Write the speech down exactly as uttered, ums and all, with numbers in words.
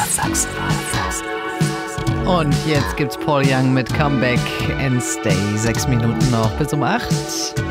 Sachsen. Und jetzt gibt's Paul Young mit Comeback and Stay. Sechs Minuten noch bis um acht.